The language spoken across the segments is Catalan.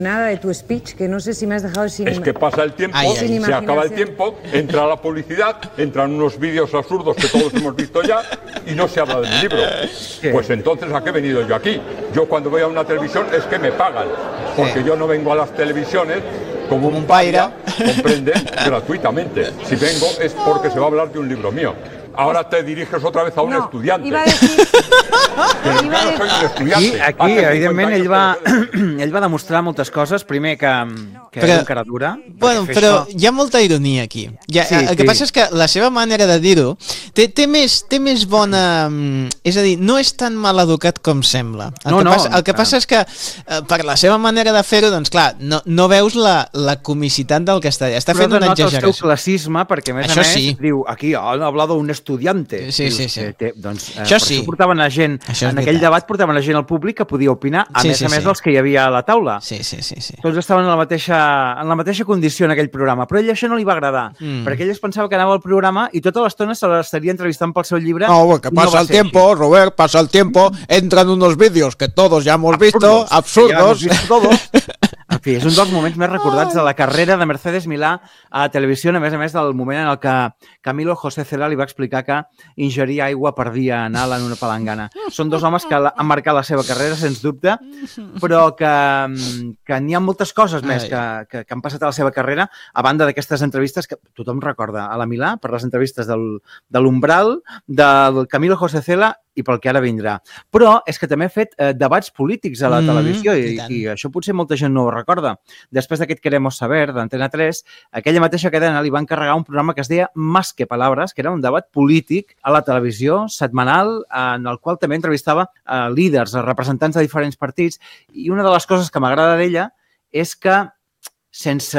Nada de tu speech, que no sé si me has dejado sin... Es que pasa el tiempo, se acaba el tiempo, entra la publicidad, entran unos vídeos absurdos que todos hemos visto ya y no se habla del libro. Pues entonces, ¿a qué he venido yo aquí? Yo cuando voy a una televisión es que me pagan, porque yo no vengo a las televisiones como un paira, comprende, gratuitamente. Si vengo es porque se va a hablar de un libro mío. Ahora te diriges otra vez a un estudiante. Iba a decir... Però encara soy un estudiante. I aquí, evidentment, ell va demostrar moltes coses. Primer, que era un cara dura. Bueno, però hi ha molta ironia aquí. El que passa és que la seva manera de dir-ho té més bona... És a dir, no és tan mal educat com sembla. El que passa és que per la seva manera de fer-ho, doncs clar, no veus la comicitat del que està fent una exageració. Però denota el seu classisme, perquè a més diu, aquí han hablado un estudiante. Sí. Doncs per això portaven a gent, en aquell debat portaven a gent al públic que podia opinar, a més dels que hi havia a la taula. Sí. Tots estaven en la mateixa condició en aquell programa, però a ell això no li va agradar, perquè ell es pensava que anava al programa i tota l'estona se l'estaria entrevistant pel seu llibre. No, que pasa el tiempo, Robert, pasa el tiempo, entran unos vídeos que todos ya hemos visto, absurdos. En fi, és un dels moments més recordats de la carrera de Mercedes Milà a la televisió, a més del moment en el que Camilo José Cela li va explicar que ingerir aigua per dia anal en una palangana. Són dos homes que han marcat la seva carrera, sens dubte, però que n'hi ha moltes coses més que han passat a la seva carrera, a banda d'aquestes entrevistes que tothom recorda a la Milà, per les entrevistes de l'Umbral, del Camilo José Cela i pel que ara vindrà. Però és que també ha fet debats polítics a la televisió i això potser molta gent no ho recorda. Després d'aquest Queremos Saber, d'Antena 3, aquella mateixa cadena li va encarregar un programa que es deia Más que Palabras, que era un debat polític a la televisió setmanal, en el qual també entrevistava líders, representants de diferents partits, i una de les coses que m'agrada d'ella és que, sense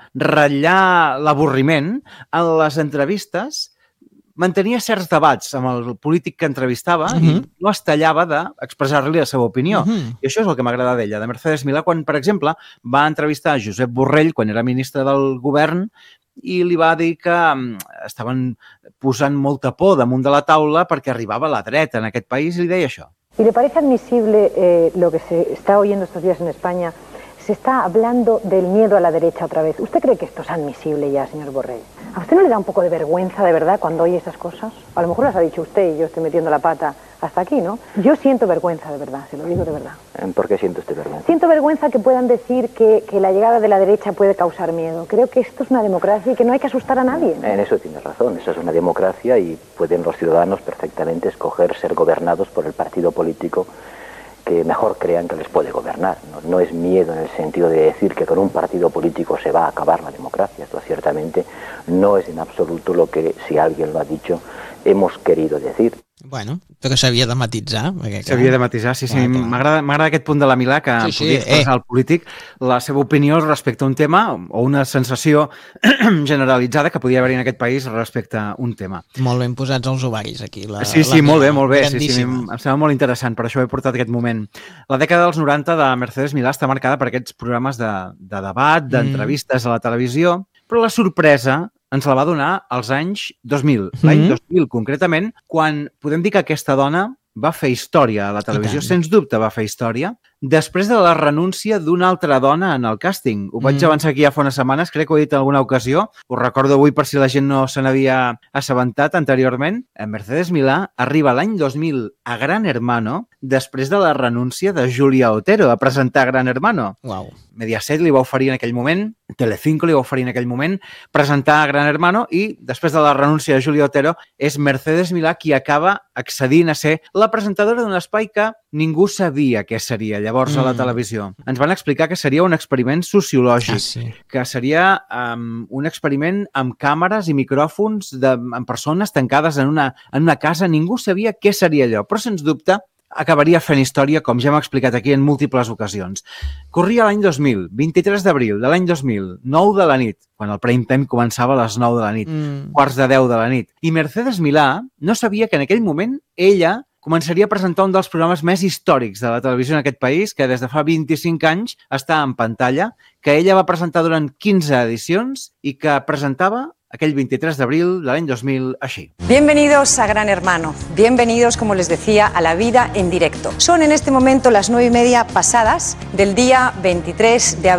ratllar l'avorriment, en les entrevistes mantenia certs debats amb el polític que entrevistava i no es tallava d'expressar-li la seva opinió. I això és el que m'agrada d'ella, de Mercedes Milà, quan, per exemple, va entrevistar Josep Borrell, quan era ministre del govern, i li va dir que estaven posant molta por damunt de la taula perquè arribava la dreta en aquest país i li deia això. ¿Y le parece admisible lo que se está oyendo estos días en España? Se está hablando del miedo a la derecha otra vez. ¿Usted cree que esto es admisible ya, señor Borrell? ¿A usted no le da un poco de vergüenza, de verdad, cuando oye esas cosas? A lo mejor las ha dicho usted y yo estoy metiendo la pata hasta aquí, ¿no? Yo siento vergüenza, de verdad, se lo digo de verdad. ¿Por qué siente usted vergüenza? Siento vergüenza que puedan decir que la llegada de la derecha puede causar miedo. Creo que esto es una democracia y que no hay que asustar a nadie. En eso tiene razón, eso es una democracia y pueden los ciudadanos perfectamente escoger ser gobernados por el partido político que mejor crean que les puede gobernar. No es miedo en el sentido de decir que con un partido político se va a acabar la democracia. Esto ciertamente no es en absoluto lo que, si alguien lo ha dicho, hemos querido decir. Bueno, però s'havia de matisar. S'havia de matisar, sí. M'agrada aquest punt de la Milà, que podia expressar al polític la seva opinió respecte a un tema o una sensació generalitzada que podia haver-hi en aquest país respecte a un tema. Molt ben posats els ovaris, aquí. Sí, molt bé. Sí, em sembla molt interessant, per això he portat aquest moment. La dècada dels 90 de Mercedes Milà està marcada per aquests programes de debat, d'entrevistes a la televisió, però la sorpresa ens la va donar als anys 2000. L'any 2000, concretament, quan podem dir que aquesta dona va fer història a la televisió, sens dubte va fer història, després de la renúncia d'una altra dona en el càsting. Ho vaig avançar aquí ja fa unes setmanes, crec que ho he dit en alguna ocasió, ho recordo avui per si la gent no se n'havia assabentat anteriorment. Mercedes Milà arriba l'any 2000 a Gran Hermano després de la renúncia de Julia Otero a presentar Gran Hermano. Mediaset li va oferir en aquell moment, Telecinco li va oferir en aquell moment presentar Gran Hermano i després de la renúncia de Julia Otero és Mercedes Milà qui acaba accedint a ser la presentadora d'un espai que ningú sabia què seria llavors a la televisió. Ens van explicar que seria un experiment sociològic, que seria un experiment amb càmeres i micròfons amb persones tancades en una casa. Ningú sabia què seria allò, però sens dubte acabaria fent història, com ja hem explicat aquí en múltiples ocasions. Corria l'any 2000, 23 d'abril de l'any 2000, 9 de la nit, quan el prime time començava a les 9 de la nit, quarts de 10 de la nit. I Mercedes Milà no sabia que en aquell moment ella començaria a presentar un dels programes més històrics de la televisió en aquest país, que des de fa 25 anys està en pantalla, que ella va presentar durant 15 edicions i que presentava aquel 23 de abril del año 2000 así. Bienvenidos a Gran Hermano, bienvenidos, como les decía, a la vida en directo. Son en este momento las 9:30 pasadas del día 23 de abril.